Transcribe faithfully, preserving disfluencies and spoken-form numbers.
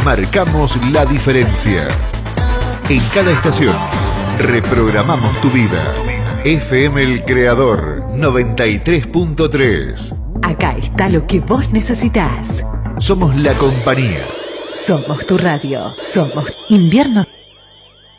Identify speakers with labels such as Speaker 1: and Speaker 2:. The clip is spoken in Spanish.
Speaker 1: marcamos la diferencia. En cada estación, reprogramamos tu vida. F M El Creador, noventa y tres punto tres.
Speaker 2: Acá está lo que vos necesitás.
Speaker 1: Somos la compañía.
Speaker 2: Somos tu radio. Somos Invierno